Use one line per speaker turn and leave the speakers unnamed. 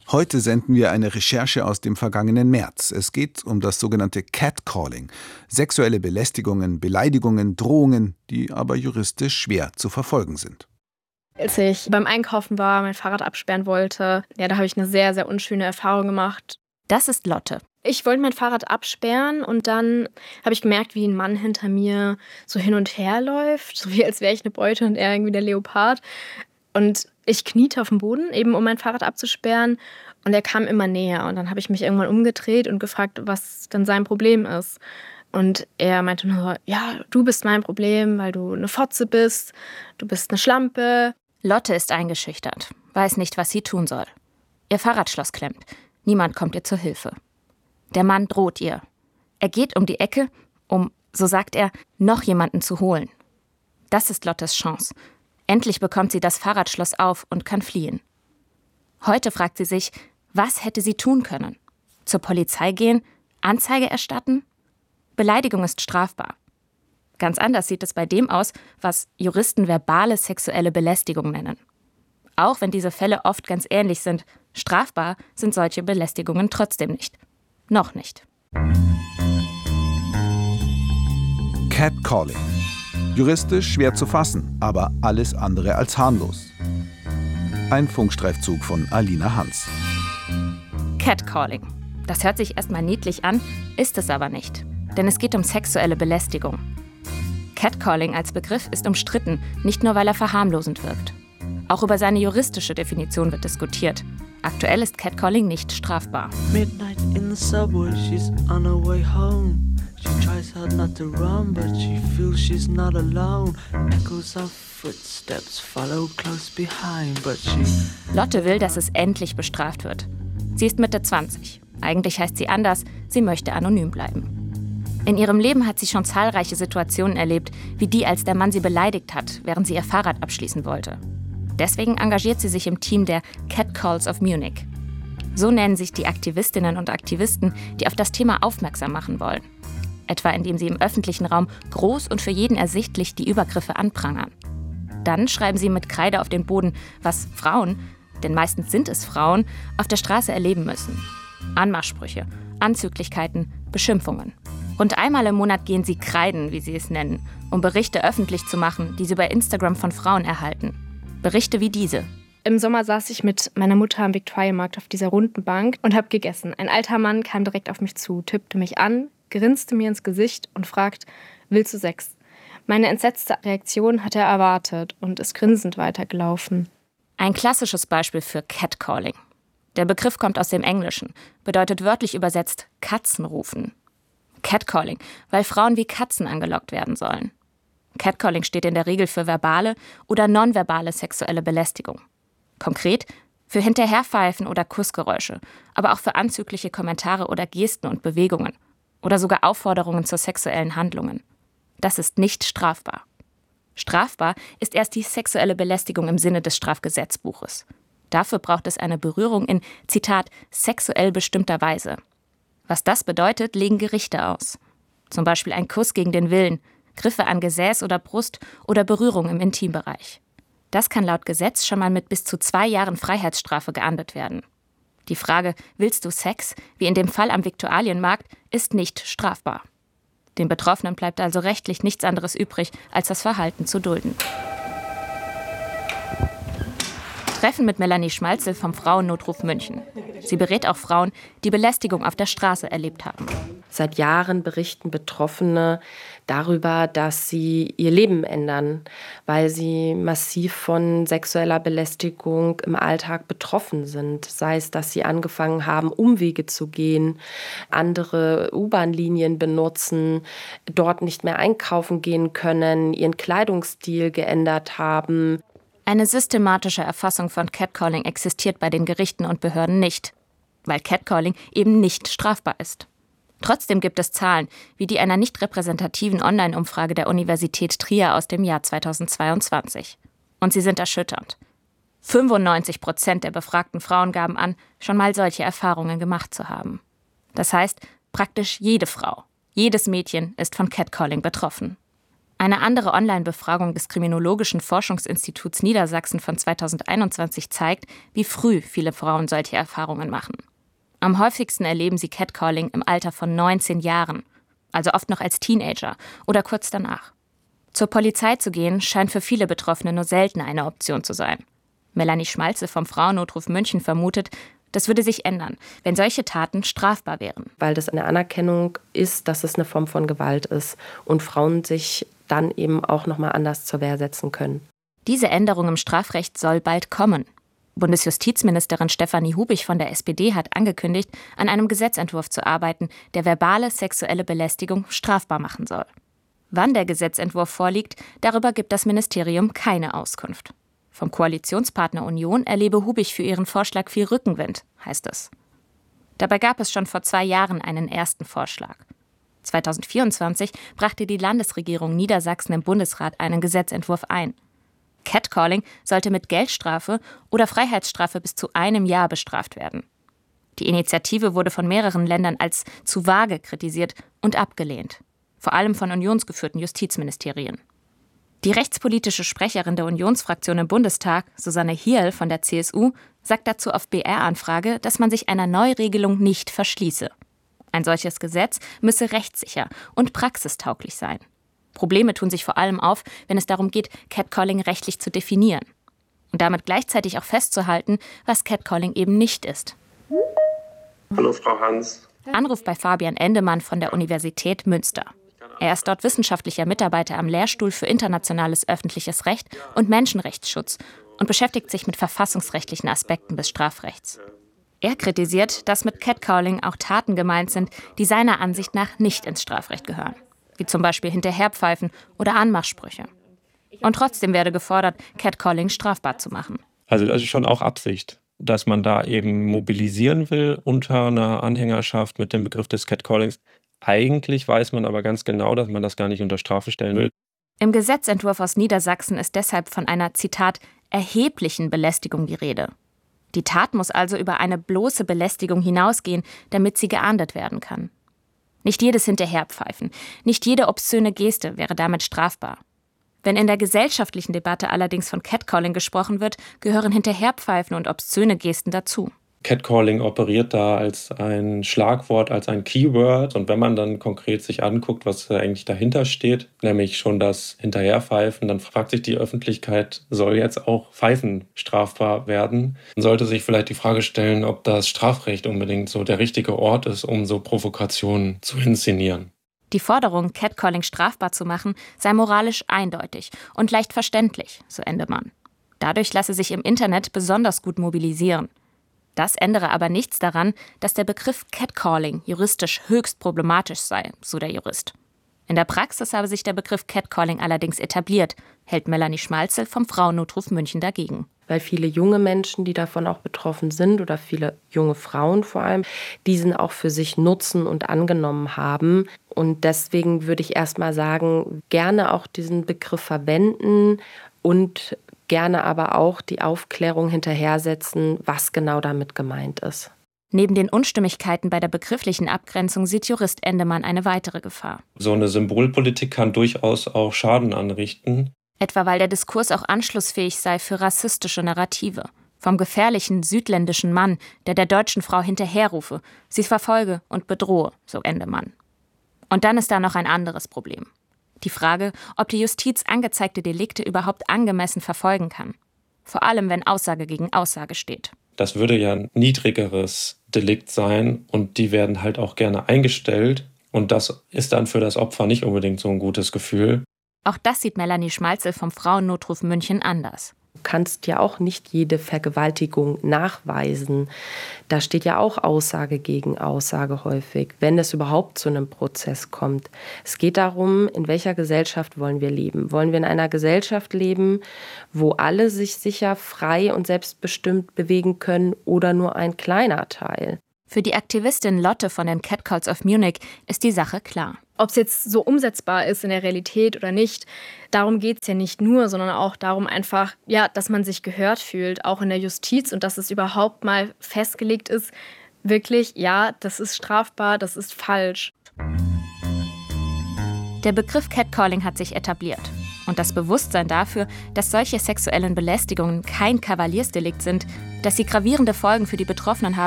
Heute senden wir eine Recherche aus dem vergangenen März. Es geht um das sogenannte Catcalling. Sexuelle Belästigungen, Beleidigungen, Drohungen, die aber juristisch schwer zu verfolgen sind.
Als ich beim Einkaufen war, mein Fahrrad absperren wollte, da habe ich eine sehr, sehr unschöne Erfahrung gemacht.
Das ist Lotte.
Ich wollte mein Fahrrad absperren und dann habe ich gemerkt, wie ein Mann hinter mir so hin und her läuft, so wie als wäre ich eine Beute und er irgendwie der Leopard. Und ich kniete auf dem Boden, eben um mein Fahrrad abzusperren. Und er kam immer näher. Und dann habe ich mich irgendwann umgedreht und gefragt, was denn sein Problem ist. Und er meinte nur, ja, du bist mein Problem, weil du eine Fotze bist, du bist eine Schlampe.
Lotte ist eingeschüchtert, weiß nicht, was sie tun soll. Ihr Fahrradschloss klemmt. Niemand kommt ihr zur Hilfe. Der Mann droht ihr. Er geht um die Ecke, um, so sagt er, noch jemanden zu holen. Das ist Lottes Chance. Endlich bekommt sie das Fahrradschloss auf und kann fliehen. Heute fragt sie sich, was hätte sie tun können? Zur Polizei gehen? Anzeige erstatten? Beleidigung ist strafbar. Ganz anders sieht es bei dem aus, was Juristen verbale sexuelle Belästigung nennen. Auch wenn diese Fälle oft ganz ähnlich sind, strafbar sind solche Belästigungen trotzdem nicht. Noch nicht.
Catcalling. Juristisch schwer zu fassen, aber alles andere als harmlos. Ein Funkstreifzug von Alina Hans.
Catcalling. Das hört sich erstmal niedlich an, ist es aber nicht. Denn es geht um sexuelle Belästigung. Catcalling als Begriff ist umstritten, nicht nur weil er verharmlosend wirkt. Auch über seine juristische Definition wird diskutiert. Aktuell ist Catcalling nicht strafbar.
Midnight in the subway, she's on her way home. She tries hard not to run, but she feels she's not alone. Echoes of footsteps follow close behind, but she...
Lotte will, dass es endlich bestraft wird. Sie ist Mitte 20. Eigentlich heißt sie anders, sie möchte anonym bleiben. In ihrem Leben hat sie schon zahlreiche Situationen erlebt, wie die, als der Mann sie beleidigt hat, während sie ihr Fahrrad abschließen wollte. Deswegen engagiert sie sich im Team der Catcalls of Munich. So nennen sich die Aktivistinnen und Aktivisten, die auf das Thema aufmerksam machen wollen. Etwa indem sie im öffentlichen Raum groß und für jeden ersichtlich die Übergriffe anprangern. Dann schreiben sie mit Kreide auf den Boden, was Frauen, denn meistens sind es Frauen, auf der Straße erleben müssen. Anmachsprüche, Anzüglichkeiten, Beschimpfungen. Rund einmal im Monat gehen sie kreiden, wie sie es nennen, um Berichte öffentlich zu machen, die sie bei Instagram von Frauen erhalten. Berichte wie diese.
Im Sommer saß ich mit meiner Mutter am Viktualienmarkt auf dieser runden Bank und habe gegessen. Ein alter Mann kam direkt auf mich zu, tippte mich an, grinste mir ins Gesicht und fragt, willst du Sex? Meine entsetzte Reaktion hat er erwartet und ist grinsend weitergelaufen.
Ein klassisches Beispiel für Catcalling. Der Begriff kommt aus dem Englischen, bedeutet wörtlich übersetzt Katzen rufen. Catcalling, weil Frauen wie Katzen angelockt werden sollen. Catcalling steht in der Regel für verbale oder nonverbale sexuelle Belästigung. Konkret für Hinterherpfeifen oder Kussgeräusche, aber auch für anzügliche Kommentare oder Gesten und Bewegungen oder sogar Aufforderungen zu sexuellen Handlungen. Das ist nicht strafbar. Strafbar ist erst die sexuelle Belästigung im Sinne des Strafgesetzbuches. Dafür braucht es eine Berührung in, Zitat, sexuell bestimmter Weise. Was das bedeutet, legen Gerichte aus. Zum Beispiel ein Kuss gegen den Willen, Griffe an Gesäß oder Brust oder Berührung im Intimbereich. Das kann laut Gesetz schon mal mit bis zu 2 Jahren Freiheitsstrafe geahndet werden. Die Frage, willst du Sex, wie in dem Fall am Viktualienmarkt, ist nicht strafbar. Den Betroffenen bleibt also rechtlich nichts anderes übrig, als das Verhalten zu dulden. Treffen mit Melanie Schmalzel vom Frauennotruf München. Sie berät auch Frauen, die Belästigung auf der Straße erlebt haben.
Seit Jahren berichten Betroffene darüber, dass sie ihr Leben ändern, weil sie massiv von sexueller Belästigung im Alltag betroffen sind. Sei es, dass sie angefangen haben, Umwege zu gehen, andere U-Bahn-Linien benutzen, dort nicht mehr einkaufen gehen können, ihren Kleidungsstil geändert haben.
Eine systematische Erfassung von Catcalling existiert bei den Gerichten und Behörden nicht, weil Catcalling eben nicht strafbar ist. Trotzdem gibt es Zahlen, wie die einer nicht repräsentativen Online-Umfrage der Universität Trier aus dem Jahr 2022. Und sie sind erschütternd. 95% der befragten Frauen gaben an, schon mal solche Erfahrungen gemacht zu haben. Das heißt, praktisch jede Frau, jedes Mädchen ist von Catcalling betroffen. Eine andere Online-Befragung des Kriminologischen Forschungsinstituts Niedersachsen von 2021 zeigt, wie früh viele Frauen solche Erfahrungen machen. Am häufigsten erleben sie Catcalling im Alter von 19 Jahren, also oft noch als Teenager oder kurz danach. Zur Polizei zu gehen, scheint für viele Betroffene nur selten eine Option zu sein. Melanie Schmalze vom Frauennotruf München vermutet, das würde sich ändern, wenn solche Taten strafbar wären.
Weil das eine Anerkennung ist, dass es eine Form von Gewalt ist und Frauen sich dann eben auch nochmal anders zur Wehr setzen können.
Diese Änderung im Strafrecht soll bald kommen. Bundesjustizministerin Stefanie Hubig von der SPD hat angekündigt, an einem Gesetzentwurf zu arbeiten, der verbale sexuelle Belästigung strafbar machen soll. Wann der Gesetzentwurf vorliegt, darüber gibt das Ministerium keine Auskunft. Vom Koalitionspartner Union erlebe Hubig für ihren Vorschlag viel Rückenwind, heißt es. Dabei gab es schon vor 2 Jahren einen ersten Vorschlag. 2024 brachte die Landesregierung Niedersachsen im Bundesrat einen Gesetzentwurf ein. Catcalling sollte mit Geldstrafe oder Freiheitsstrafe bis zu 1 Jahr bestraft werden. Die Initiative wurde von mehreren Ländern als zu vage kritisiert und abgelehnt, vor allem von unionsgeführten Justizministerien. Die rechtspolitische Sprecherin der Unionsfraktion im Bundestag, Susanne Hierl von der CSU, sagt dazu auf BR-Anfrage, dass man sich einer Neuregelung nicht verschließe. Ein solches Gesetz müsse rechtssicher und praxistauglich sein. Probleme tun sich vor allem auf, wenn es darum geht, Catcalling rechtlich zu definieren. Und damit gleichzeitig auch festzuhalten, was Catcalling eben nicht ist.
Hallo Frau Hans.
Anruf bei Fabian Endemann von der Universität Münster. Er ist dort wissenschaftlicher Mitarbeiter am Lehrstuhl für internationales öffentliches Recht und Menschenrechtsschutz und beschäftigt sich mit verfassungsrechtlichen Aspekten des Strafrechts. Er kritisiert, dass mit Catcalling auch Taten gemeint sind, die seiner Ansicht nach nicht ins Strafrecht gehören, wie zum Beispiel Hinterherpfeifen oder Anmachsprüche. Und trotzdem werde gefordert, Catcalling strafbar zu machen.
Also das ist schon auch Absicht, dass man da eben mobilisieren will unter einer Anhängerschaft mit dem Begriff des Catcallings. Eigentlich weiß man aber ganz genau, dass man das gar nicht unter Strafe stellen will.
Im Gesetzentwurf aus Niedersachsen ist deshalb von einer, Zitat, erheblichen Belästigung die Rede. Die Tat muss also über eine bloße Belästigung hinausgehen, damit sie geahndet werden kann. Nicht jedes Hinterherpfeifen, nicht jede obszöne Geste wäre damit strafbar. Wenn in der gesellschaftlichen Debatte allerdings von Catcalling gesprochen wird, gehören Hinterherpfeifen und obszöne Gesten dazu.
Catcalling operiert da als ein Schlagwort, als ein Keyword. Und wenn man dann konkret sich anguckt, was eigentlich dahinter steht, nämlich schon das Hinterherpfeifen, dann fragt sich die Öffentlichkeit, soll jetzt auch Pfeifen strafbar werden? Man sollte sich vielleicht die Frage stellen, ob das Strafrecht unbedingt so der richtige Ort ist, um so Provokationen zu inszenieren.
Die Forderung, Catcalling strafbar zu machen, sei moralisch eindeutig und leicht verständlich, so Endemann. Dadurch lasse sich im Internet besonders gut mobilisieren. Das ändere aber nichts daran, dass der Begriff Catcalling juristisch höchst problematisch sei, so der Jurist. In der Praxis habe sich der Begriff Catcalling allerdings etabliert, hält Melanie Schmalze vom Frauennotruf München dagegen.
Weil viele junge Menschen, die davon auch betroffen sind, oder viele junge Frauen vor allem, diesen auch für sich nutzen und angenommen haben. Und deswegen würde ich erst mal sagen, gerne auch diesen Begriff verwenden und gerne aber auch die Aufklärung hinterhersetzen, was genau damit gemeint ist.
Neben den Unstimmigkeiten bei der begrifflichen Abgrenzung sieht Jurist Endemann eine weitere Gefahr.
So eine Symbolpolitik kann durchaus auch Schaden anrichten.
Etwa weil der Diskurs auch anschlussfähig sei für rassistische Narrative. Vom gefährlichen südländischen Mann, der deutschen Frau hinterherrufe, sie verfolge und bedrohe, so Endemann. Und dann ist da noch ein anderes Problem. Die Frage, ob die Justiz angezeigte Delikte überhaupt angemessen verfolgen kann. Vor allem, wenn Aussage gegen Aussage steht.
Das würde ja ein niedrigeres Delikt sein und die werden halt auch gerne eingestellt. Und das ist dann für das Opfer nicht unbedingt so ein gutes Gefühl.
Auch das sieht Melanie Schmalze vom Frauennotruf München anders.
Du kannst ja auch nicht jede Vergewaltigung nachweisen. Da steht ja auch Aussage gegen Aussage häufig, wenn es überhaupt zu einem Prozess kommt. Es geht darum, in welcher Gesellschaft wollen wir leben? Wollen wir in einer Gesellschaft leben, wo alle sich sicher, frei und selbstbestimmt bewegen können oder nur ein kleiner Teil?
Für die Aktivistin Lotte von den Catcalls of Munich ist die Sache klar.
Ob es jetzt so umsetzbar ist in der Realität oder nicht, darum geht es ja nicht nur, sondern auch darum einfach, ja, dass man sich gehört fühlt, auch in der Justiz und dass es überhaupt mal festgelegt ist, wirklich, ja, das ist strafbar, das ist falsch.
Der Begriff Catcalling hat sich etabliert. Und das Bewusstsein dafür, dass solche sexuellen Belästigungen kein Kavaliersdelikt sind, dass sie gravierende Folgen für die Betroffenen haben